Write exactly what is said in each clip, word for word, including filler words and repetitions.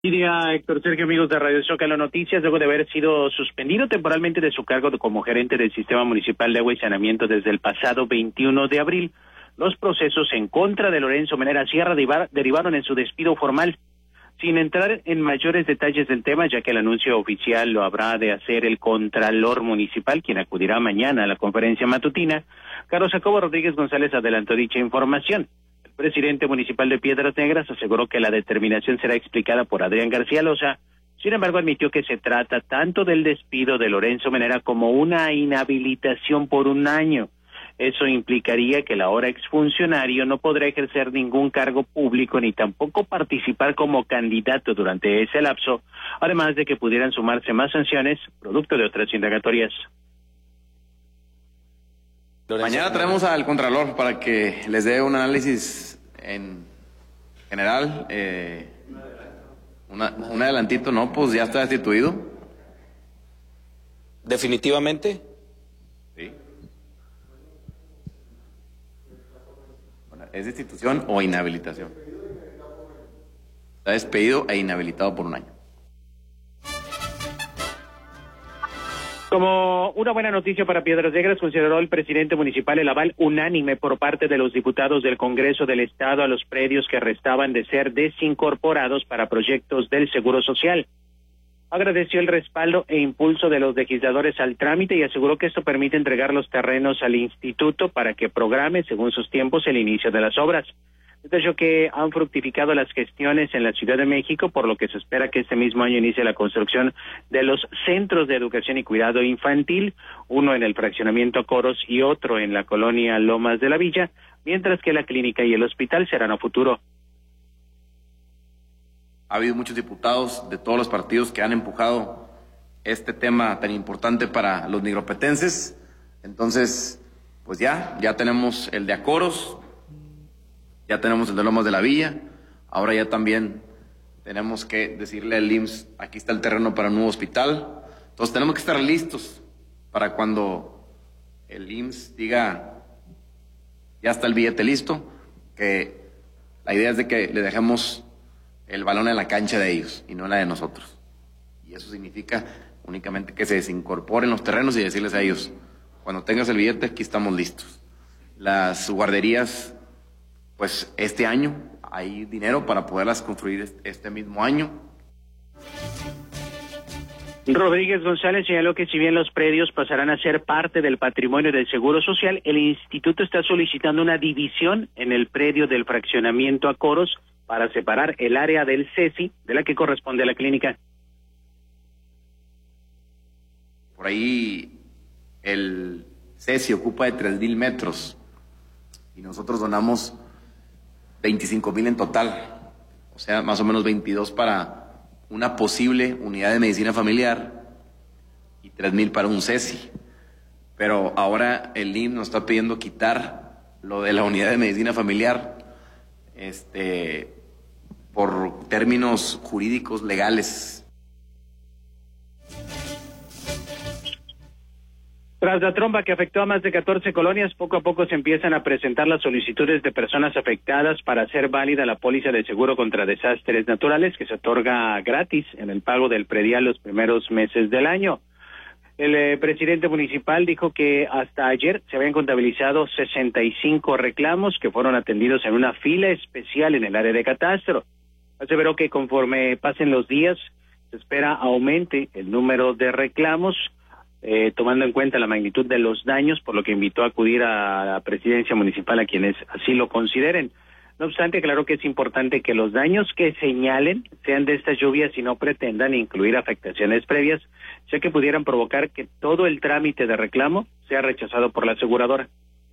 Buen día, Héctor Sergio, amigos de Radio Zócalo Noticias. Luego de haber sido suspendido temporalmente de su cargo como gerente del Sistema Municipal de Agua y Saneamiento desde el pasado veintiuno de abril, los procesos en contra de Lorenzo Menera Sierra derivaron en su despido formal. Sin entrar en mayores detalles del tema, ya que el anuncio oficial lo habrá de hacer el Contralor Municipal, quien acudirá mañana a la conferencia matutina, Carlos Jacobo Rodríguez González adelantó dicha información. El presidente municipal de Piedras Negras aseguró que la determinación será explicada por Adrián García Loza. Sin embargo, admitió que se trata tanto del despido de Lorenzo Menera como una inhabilitación por un año. Eso implicaría que el ahora exfuncionario no podrá ejercer ningún cargo público ni tampoco participar como candidato durante ese lapso, además de que pudieran sumarse más sanciones producto de otras indagatorias. Mañana traemos al Contralor para que les dé un análisis en general. Eh, una, un adelantito, ¿no? Pues ya está destituido. ¿Definitivamente? Sí. Bueno, ¿es destitución o inhabilitación? Está despedido e inhabilitado por un año. Como una buena noticia para Piedras Negras, consideró el presidente municipal el aval unánime por parte de los diputados del Congreso del Estado a los predios que restaban de ser desincorporados para proyectos del Seguro Social. Agradeció el respaldo e impulso de los legisladores al trámite y aseguró que esto permite entregar los terrenos al instituto para que programe, según sus tiempos, el inicio de las obras. Detalló que han fructificado las gestiones en la Ciudad de México, por lo que se espera que este mismo año inicie la construcción de los centros de educación y cuidado infantil, uno en el fraccionamiento Coros y otro en la colonia Lomas de la Villa, mientras que la clínica y el hospital serán a futuro. Ha habido muchos diputados de todos los partidos que han empujado este tema tan importante para los nigropetenses. Entonces, pues ya, ya tenemos el de Acoros, ya tenemos el de Lomas de la Villa, ahora ya también tenemos que decirle al I M S S, aquí está el terreno para un nuevo hospital. Entonces tenemos que estar listos para cuando el I M S S diga, ya está el billete listo, que la idea es de que le dejemos el balón en la cancha de ellos y no en la de nosotros. Y eso significa únicamente que se desincorporen los terrenos y decirles a ellos, cuando tengas el billete, aquí estamos listos. Las guarderías, pues este año hay dinero para poderlas construir este mismo año. Rodríguez González señaló que si bien los predios pasarán a ser parte del patrimonio del Seguro Social, el instituto está solicitando una división en el predio del fraccionamiento Acoros para separar el área del CESI de la que corresponde a la clínica. Por ahí el CESI ocupa de tres mil metros y nosotros donamos veinticinco mil en total, o sea, más o menos veintidós para una posible unidad de medicina familiar y tres mil para un CESI. Pero ahora el I M S S nos está pidiendo quitar lo de la unidad de medicina familiar, este, por términos jurídicos legales. Tras la tromba que afectó a más de catorce colonias, poco a poco se empiezan a presentar las solicitudes de personas afectadas para hacer válida la póliza de seguro contra desastres naturales que se otorga gratis en el pago del predial los primeros meses del año. El eh, presidente municipal dijo que hasta ayer se habían contabilizado sesenta y cinco reclamos que fueron atendidos en una fila especial en el área de catastro. Aseveró que conforme pasen los días se espera aumente el número de reclamos, Eh, tomando en cuenta la magnitud de los daños, por lo que invitó a acudir a la presidencia municipal a quienes así lo consideren. No obstante, aclaró que es importante que los daños que señalen sean de estas lluvias y no pretendan incluir afectaciones previas, ya que pudieran provocar que todo el trámite de reclamo sea rechazado por la aseguradora.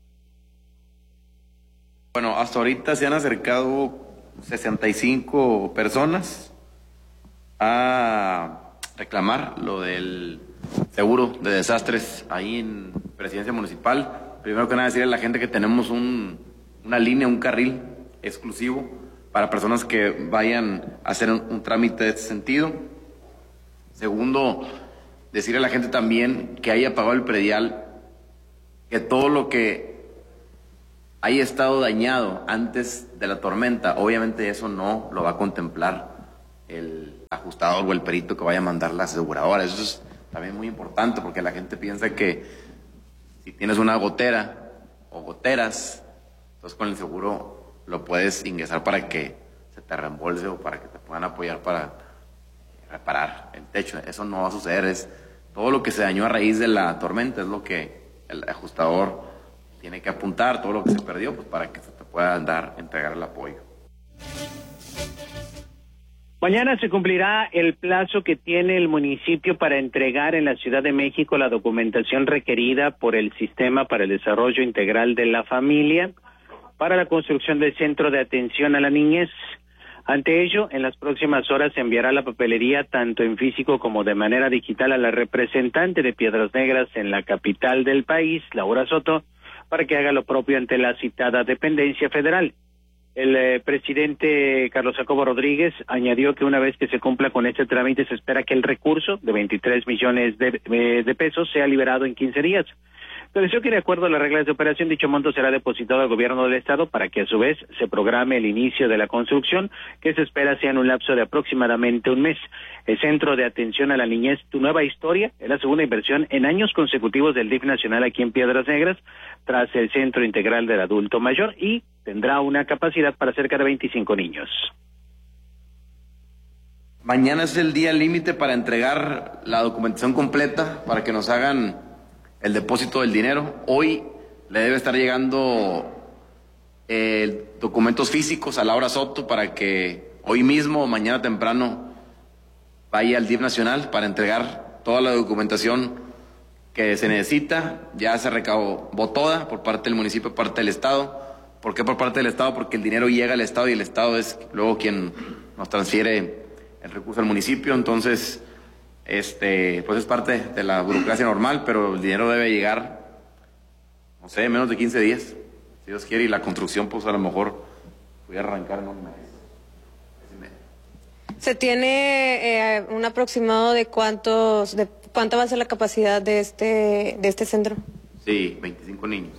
Bueno, hasta ahorita se han acercado sesenta y cinco personas a reclamar lo del seguro de desastres ahí en Presidencia Municipal. Primero que nada decirle a la gente que tenemos un, una línea, un carril exclusivo para personas que vayan a hacer un, un trámite de este sentido. Segundo, decirle a la gente también que haya pagado el predial, que todo lo que haya estado dañado antes de la tormenta, obviamente eso no lo va a contemplar el ajustador o el perito que vaya a mandar la aseguradora. Eso es también muy importante porque la gente piensa que si tienes una gotera o goteras, entonces con el seguro lo puedes ingresar para que se te reembolse o para que te puedan apoyar para reparar el techo. Eso no va a suceder. Es todo lo que se dañó a raíz de la tormenta, es lo que el ajustador tiene que apuntar, todo lo que se perdió, pues para que se te pueda dar, entregar el apoyo. Mañana se cumplirá el plazo que tiene el municipio para entregar en la Ciudad de México la documentación requerida por el Sistema para el Desarrollo Integral de la Familia para la construcción del Centro de Atención a la Niñez. Ante ello, en las próximas horas se enviará la papelería tanto en físico como de manera digital a la representante de Piedras Negras en la capital del país, Laura Soto, para que haga lo propio ante la citada dependencia federal. El eh, presidente Carlos Jacobo Rodríguez añadió que una vez que se cumpla con este trámite se espera que el recurso de veintitrés millones de, eh, de pesos sea liberado en quince días. Pareció que de acuerdo a las reglas de operación dicho monto será depositado al gobierno del estado para que a su vez se programe el inicio de la construcción, que se espera sea en un lapso de aproximadamente un mes. El Centro de Atención a la Niñez, Tu Nueva Historia, es la segunda inversión en años consecutivos del D I F nacional aquí en Piedras Negras, tras el Centro Integral del Adulto Mayor, y tendrá una capacidad para cerca de veinticinco niños. Mañana es el día límite para entregar la documentación completa para que nos hagan el depósito del dinero. Hoy le debe estar llegando eh, documentos físicos a Laura Soto para que hoy mismo o mañana temprano vaya al D I F nacional para entregar toda la documentación que se necesita. Ya se recabó toda por parte del municipio, por parte del estado. ¿Por qué por parte del estado? Porque el dinero llega al estado y el estado es luego quien nos transfiere el recurso al municipio. Entonces, este, pues es parte de la burocracia normal, pero el dinero debe llegar, no sé, menos de quince días, si Dios quiere, y la construcción, pues a lo mejor voy a arrancar en un mes. ¿Se tiene eh, un aproximado de cuántos, de cuánta va a ser la capacidad de este, de este centro? Sí, veinticinco niños.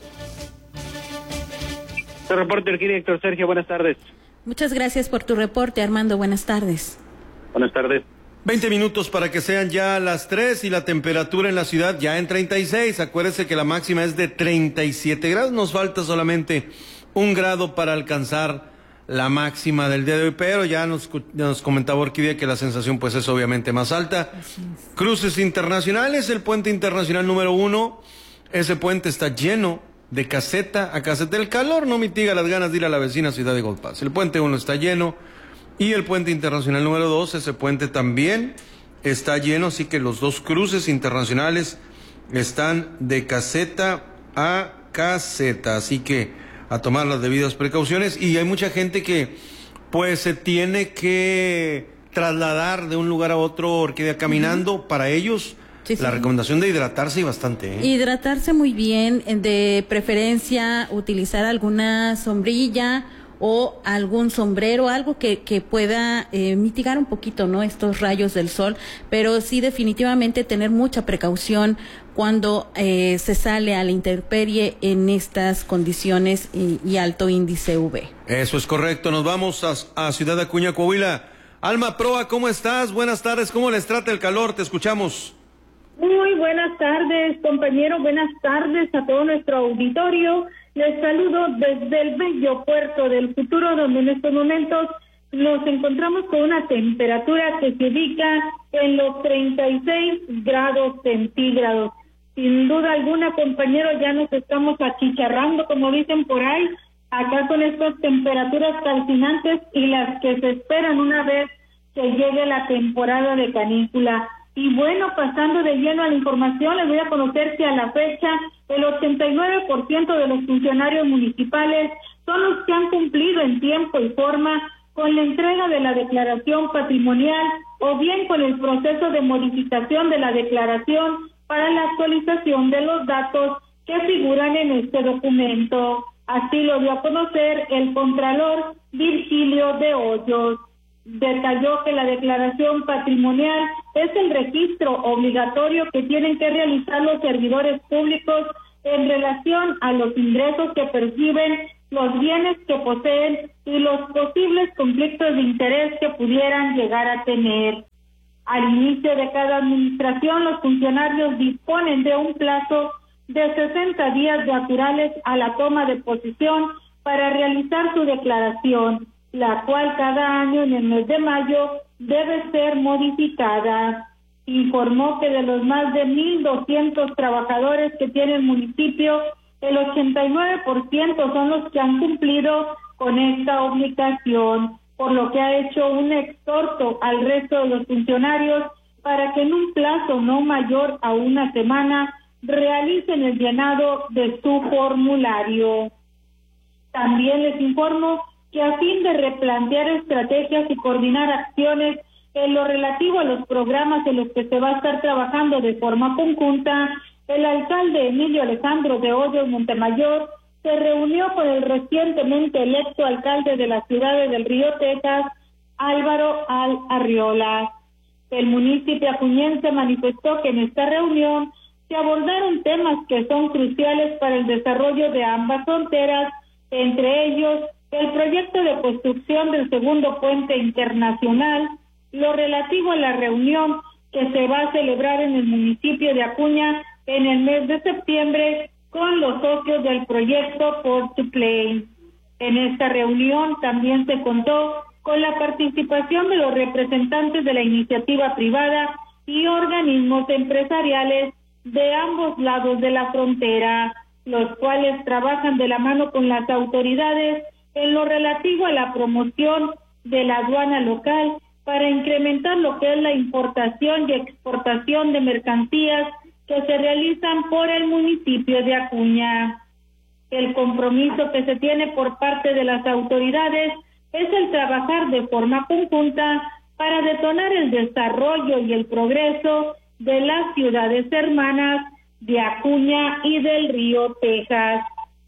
Su reporte, el director Sergio, buenas tardes. Muchas gracias por tu reporte, Armando, buenas tardes. Buenas tardes. veinte minutos para que sean ya las tres y la temperatura en la ciudad ya en treinta y seis. Acuérdese que la máxima es de treinta y siete grados. Nos falta solamente un grado para alcanzar la máxima del día de hoy, pero ya nos, nos comentaba Orquídea que la sensación pues es obviamente más alta. Cruces internacionales, el puente internacional número uno, ese puente está lleno de caseta a caseta. El calor no mitiga las ganas de ir a la vecina ciudad de Gold Pass. El puente uno está lleno. Y el puente internacional número dos, ese puente también está lleno, así que los dos cruces internacionales están de caseta a caseta, así que a tomar las debidas precauciones. Y hay mucha gente que pues se tiene que trasladar de un lugar a otro, Orquídea, caminando. Uh-huh. Para ellos, sí, sí, la recomendación de hidratarse y bastante. ¿eh? Hidratarse muy bien, de preferencia utilizar alguna sombrilla o algún sombrero, algo que, que pueda eh, mitigar un poquito, ¿no?, estos rayos del sol, pero sí definitivamente tener mucha precaución cuando eh, se sale a la intemperie en estas condiciones y, y alto índice U V. Eso es correcto. Nos vamos a, a Ciudad Acuña, Coahuila. Alma Proa, ¿cómo estás? Buenas tardes. ¿Cómo les trata el calor? Te escuchamos. Muy buenas tardes, compañero. Buenas tardes a todo nuestro auditorio. Les saludo desde el bello puerto del futuro, donde en estos momentos nos encontramos con una temperatura que se ubica en los treinta y seis grados centígrados. Sin duda alguna, compañero, ya nos estamos achicharrando, como dicen por ahí, acá con estas temperaturas calcinantes y las que se esperan una vez que llegue la temporada de canícula. Y bueno, pasando de lleno a la información, les voy a conocer que a la fecha el ochenta y nueve por ciento de los funcionarios municipales son los que han cumplido en tiempo y forma con la entrega de la declaración patrimonial o bien con el proceso de modificación de la declaración para la actualización de los datos que figuran en este documento. Así lo dio a conocer el contralor Virgilio de Hoyos. Detalló que la declaración patrimonial es el registro obligatorio que tienen que realizar los servidores públicos en relación a los ingresos que perciben, los bienes que poseen y los posibles conflictos de interés que pudieran llegar a tener. Al inicio de cada administración, los funcionarios disponen de un plazo de sesenta días naturales a la toma de posesión para realizar su declaración, la cual cada año en el mes de mayo debe ser modificada. Informó que de los más de mil doscientos trabajadores que tiene el municipio, el ochenta y nueve por ciento son los que han cumplido con esta obligación, por lo que ha hecho un exhorto al resto de los funcionarios para que en un plazo no mayor a una semana realicen el llenado de su formulario. También les informo que a fin de replantear estrategias y coordinar acciones en lo relativo a los programas en los que se va a estar trabajando de forma conjunta, el alcalde Emilio Alejandro de Hoyos Montemayor se reunió con el recientemente electo alcalde de la ciudad de Del Río, Texas, Álvaro Al Arriola. El municipio acuñense manifestó que en esta reunión se abordaron temas que son cruciales para el desarrollo de ambas fronteras, entre ellos el proyecto de construcción del segundo puente internacional, lo relativo a la reunión que se va a celebrar en el municipio de Acuña en el mes de septiembre con los socios del proyecto Port to Play. En esta reunión también se contó con la participación de los representantes de la iniciativa privada y organismos empresariales de ambos lados de la frontera, los cuales trabajan de la mano con las autoridades en lo relativo a la promoción de la aduana local para incrementar lo que es la importación y exportación de mercancías que se realizan por el municipio de Acuña. El compromiso que se tiene por parte de las autoridades es el trabajar de forma conjunta para detonar el desarrollo y el progreso de las ciudades hermanas de Acuña y Del Río, Texas.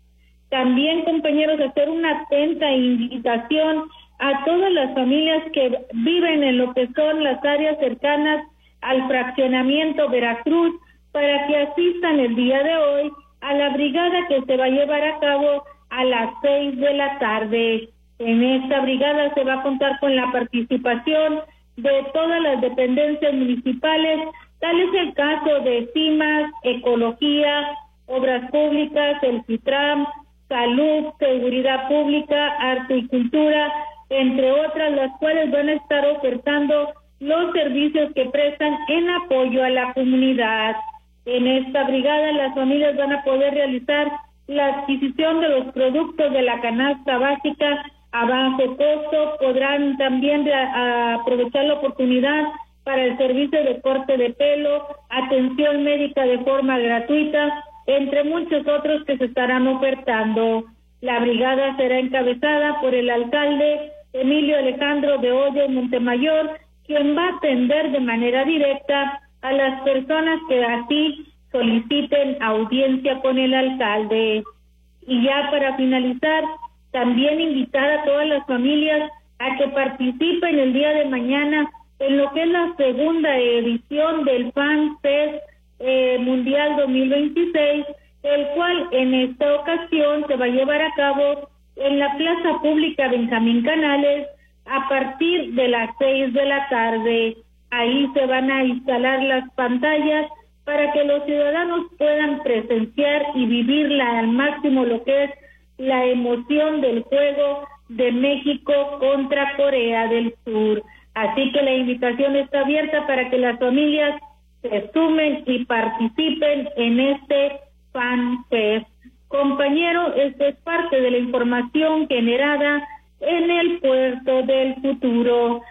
También, compañeros, hacer una atenta invitación a todas las familias que viven en lo que son las áreas cercanas al fraccionamiento Veracruz para que asistan el día de hoy a la brigada que se va a llevar a cabo a las seis de la tarde. En esta brigada se va a contar con la participación de todas las dependencias municipales, tal es el caso de CIMAS, Ecología, Obras Públicas, el CITRAM, Salud, Seguridad Pública, Arte y Cultura, entre otras, las cuales van a estar ofertando los servicios que prestan en apoyo a la comunidad. En esta brigada las familias van a poder realizar la adquisición de los productos de la canasta básica a bajo costo, podrán también de, a, aprovechar la oportunidad para el servicio de corte de pelo, atención médica de forma gratuita, entre muchos otros que se estarán ofertando. La brigada será encabezada por el alcalde Emilio Alejandro de Hoyos Montemayor, quien va a atender de manera directa a las personas que así soliciten audiencia con el alcalde. Y ya para finalizar, también invitar a todas las familias a que participen el día de mañana en lo que es la segunda edición del Fan Fest eh, Mundial dos mil veintiséis, el cual en esta ocasión se va a llevar a cabo en la Plaza Pública Benjamín Canales a partir de las seis de la tarde. Ahí se van a instalar las pantallas para que los ciudadanos puedan presenciar y vivirla al máximo lo que es la emoción del juego de México contra Corea del Sur. Así que la invitación está abierta para que las familias se sumen y participen en este Fan Fest. Compañero, esta es parte de la información generada en el Puerto del Futuro.